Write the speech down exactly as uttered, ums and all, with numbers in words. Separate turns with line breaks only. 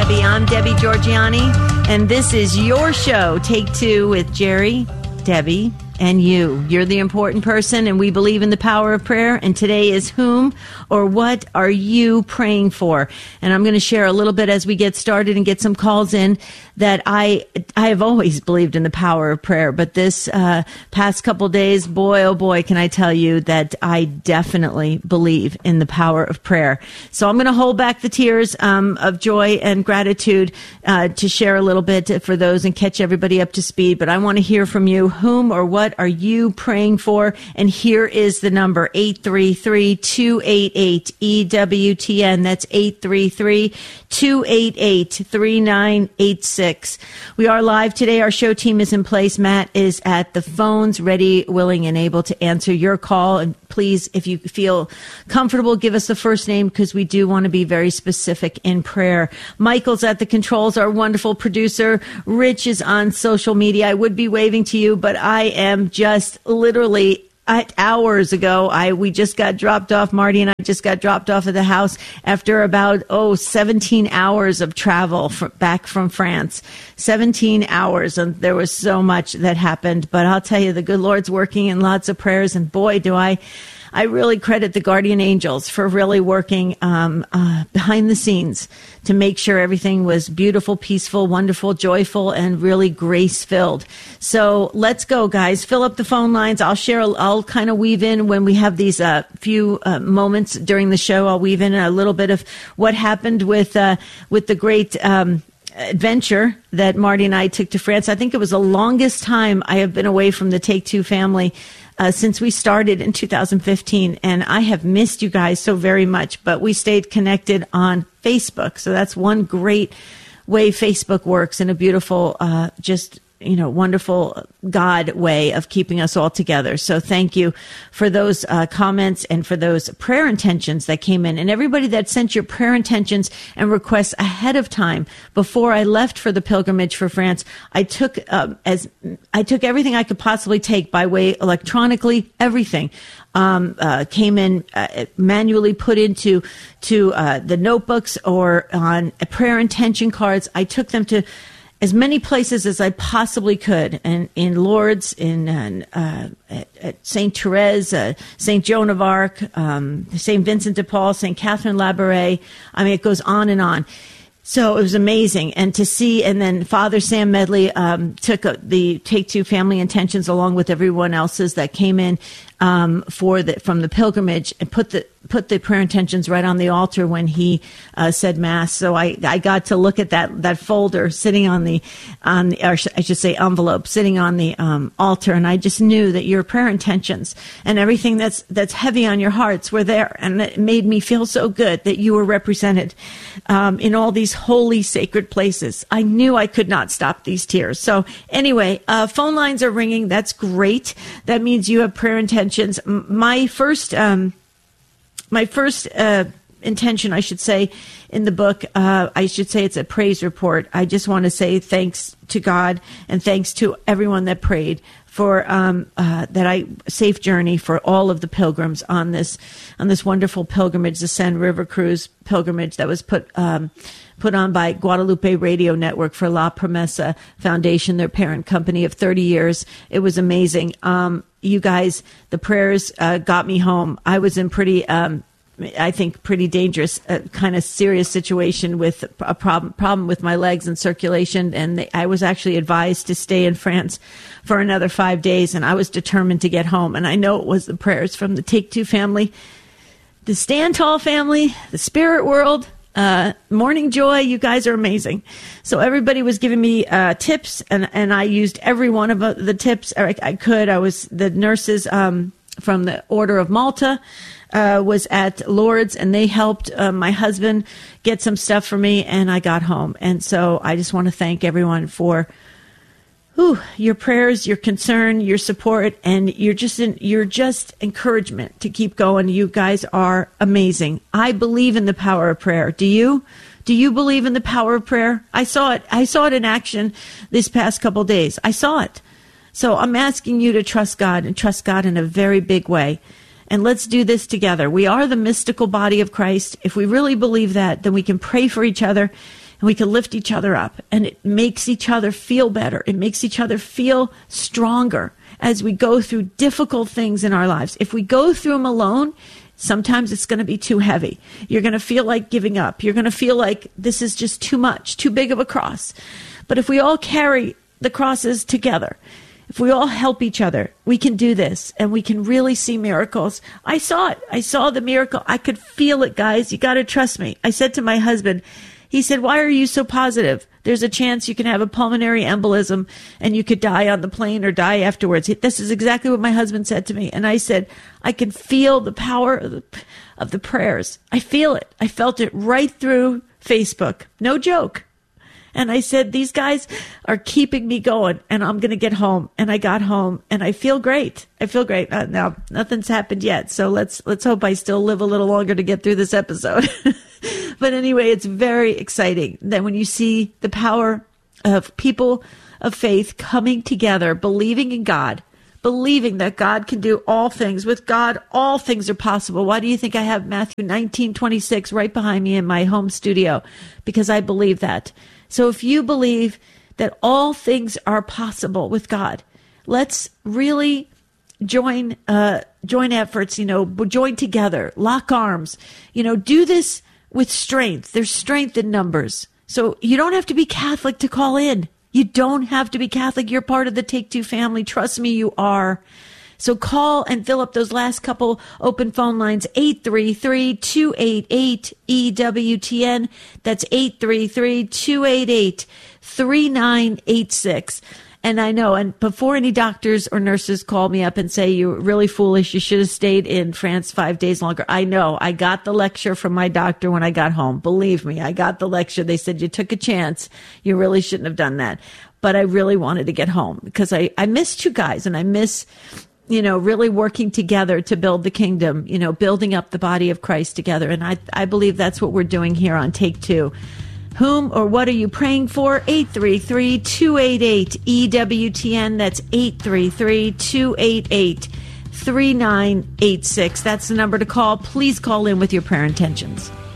Debbie. I'm Debbie Georgianni, and this is your show, Take Two, with Jerry, Debbie, and you. You're the important person, and we believe in the power of prayer. And today is whom or what are you praying for? And I'm going to share a little bit as we get started and get some calls in that I I have always believed in the power of prayer. But this uh, past couple days, boy, oh boy, can I tell you that I definitely believe in the power of prayer. So I'm going to hold back the tears um, of joy and gratitude uh, to share a little bit for those and catch everybody up to speed. But I want to hear from you. Whom or what are you praying for? And here is the number, eight three three, two eight eight, E W T N. That's eight three three, two eight eight, three nine eight six. We are live today. Our show team is in place. Matt is at the phones, ready, willing, and able to answer your call. And please, if you feel comfortable, give us the first name because we do want to be very specific in prayer. Michael's at the controls, our wonderful producer. Rich is on social media. I would be waving to you, but I am just literally hours ago, I we just got dropped off. Marty and I just got dropped off at the house after about, oh, seventeen hours of travel for, back from France. seventeen hours, and there was so much that happened. But I'll tell you, the good Lord's working in lots of prayers, and boy, do I... I really credit the guardian angels for really working um, uh, behind the scenes to make sure everything was beautiful, peaceful, wonderful, joyful, and really grace-filled. So let's go, guys. Fill up the phone lines. I'll share, I'll kind of weave in when we have these uh, few uh, moments during the show. I'll weave in a little bit of what happened with uh, with the great um adventure that Marty and I took to France. I think it was the longest time I have been away from the Take Two family uh, since we started in two thousand fifteen. And I have missed you guys so very much, but we stayed connected on Facebook. So that's one great way Facebook works in a beautiful, uh, just, you know, wonderful God way of keeping us all together. So thank you for those uh, comments and for those prayer intentions that came in, and everybody that sent your prayer intentions and requests ahead of time before I left for the pilgrimage for France. I took uh, as I took everything I could possibly take by way electronically, everything. Um, uh, came in uh, manually put into to uh, the notebooks or on prayer intention cards. I took them to as many places as I possibly could, and in Lourdes, in uh, at, at Saint Therese, uh, Saint Joan of Arc, um, Saint Vincent de Paul, Saint Catherine Labouré. I mean, it goes on and on. So it was amazing. And to see, and then Father Sam Medley um, took uh, the Take Two family intentions along with everyone else's that came in um, for the from the pilgrimage and put the put the prayer intentions right on the altar when he uh, said Mass. So I, I got to look at that that folder sitting on the on the, or I should say envelope sitting on the um, altar, and I just knew that your prayer intentions and everything that's that's heavy on your hearts were there, and it made me feel so good that you were represented um, in all these holy, sacred places. I knew I could not stop these tears. So anyway, uh, phone lines are ringing. That's great. That means you have prayer intentions. My first, um, my first uh, intention, I should say, in the book, uh, I should say it's a praise report. I just want to say thanks to God and thanks to everyone that prayed for um, uh, that I safe journey for all of the pilgrims on this on this wonderful pilgrimage, the Seine River Cruise pilgrimage that was put um, put on by Guadalupe Radio Network for La Promesa Foundation, their parent company of thirty years. It was amazing. Um, you guys, the prayers uh, got me home. I was in pretty, um, I think, pretty dangerous, uh, kind of serious situation with a problem problem with my legs and circulation. And they, I was actually advised to stay in France for another five days. And I was determined to get home. And I know it was the prayers from the Take Two family, the Stand Tall family, the Spirit World, Uh, Morning Joy. You guys are amazing. So everybody was giving me uh, tips, and, and I used every one of the tips I, I could. I was the nurses um, from the Order of Malta uh, was at Lourdes, and they helped uh, my husband get some stuff for me, and I got home. And so I just want to thank everyone for Ooh, your prayers, your concern, your support, and you're just in, you're just encouragement to keep going. You guys are amazing. I believe in the power of prayer. Do you? Do you believe in the power of prayer? I saw it. I saw it in action this past couple of days. I saw it. So I'm asking you to trust God and trust God in a very big way. And let's do this together. We are the mystical body of Christ. If we really believe that, then we can pray for each other. and we can lift each other up, and it makes each other feel better. It makes each other feel stronger as we go through difficult things in our lives. If we go through them alone, sometimes it's going to be too heavy. You're going to feel like giving up. You're going to feel like this is just too much, too big of a cross. But if we all carry the crosses together, if we all help each other, we can do this, and we can really see miracles. I saw it. I saw the miracle. I could feel it, guys. You got to trust me. I said to my husband, he said, why are you so positive? There's a chance you can have a pulmonary embolism and you could die on the plane or die afterwards. This is exactly what my husband said to me. And I said, I can feel the power of the, of the prayers. I feel it. I felt it right through Facebook. No joke. And I said, these guys are keeping me going, and I'm going to get home. And I got home, and I feel great. I feel great. Uh, now, nothing's happened yet, so let's let's hope I still live a little longer to get through this episode. But anyway, it's very exciting that when you see the power of people of faith coming together, believing in God, believing that God can do all things. With God, all things are possible. Why do you think I have Matthew nineteen twenty-six right behind me in my home studio? Because I believe that. So if you believe that all things are possible with God, let's really join uh, join efforts, you know, join together, lock arms, you know, do this with strength. There's strength in numbers. So you don't have to be Catholic to call in. You don't have to be Catholic. You're part of the Take Two family. Trust me, you are. So call and fill up those last couple open phone lines, eight three three, two eight eight, E W T N. That's eight three three, two eight eight, three nine eight six. And I know, and before any doctors or nurses call me up and say, you're really foolish, you should have stayed in France five days longer. I know, I got the lecture from my doctor when I got home. Believe me, I got the lecture. They said, you took a chance. You really shouldn't have done that. But I really wanted to get home because I, I missed you guys, and I miss, you know, really working together to build the kingdom, you know, building up the body of Christ together. And I, I believe that's what we're doing here on Take Two. Whom or what are you praying for? eight three three, two eight eight, E W T N. That's eight three three, two eight eight, three nine eight six. That's the number to call. Please call in with your prayer intentions.